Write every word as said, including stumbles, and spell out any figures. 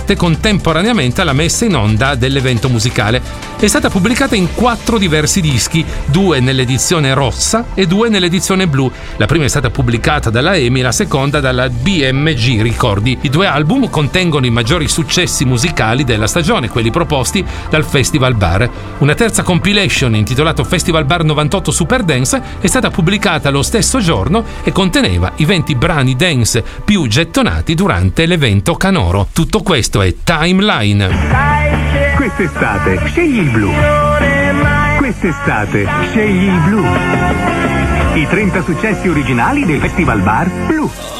parte contemporaneamente alla messa in onda dell'evento musicale. È stata pubblicata in quattro diversi dischi, due nell'edizione rossa e due nell'edizione blu. La prima è stata pubblicata dalla EMI, la seconda dalla B M G Ricordi. I due album contengono i maggiori successi musicali della stagione, quelli proposti dal Festival Bar. Una terza compilation intitolata Festival Bar novantotto Super Dance è stata pubblicata lo stesso giorno e conteneva i venti brani dance più gettonati durante l'evento canoro. Tutto questo è Timeline. Quest'estate scegli il blu. Quest'estate scegli il blu. I trenta successi originali del Festival Bar Blu.